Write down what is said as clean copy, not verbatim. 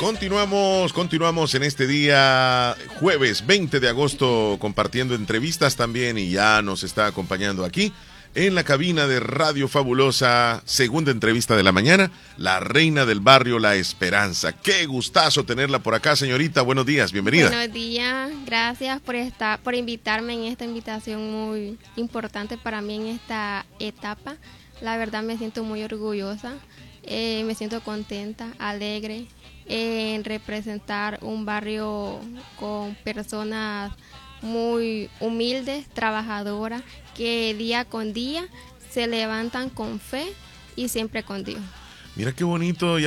Continuamos en este día jueves 20 de agosto compartiendo entrevistas también y ya nos está acompañando aquí en la cabina de Radio Fabulosa, segunda entrevista de la mañana, la reina del barrio La Esperanza. Qué gustazo tenerla por acá, señorita. Buenos días, bienvenida. Buenos días, gracias por invitarme en esta invitación muy importante para mí en esta etapa. La verdad me siento muy orgullosa, me siento contenta, alegre en representar un barrio con personas muy humildes, trabajadoras, que día con día se levantan con fe y siempre con Dios. Mira qué bonito.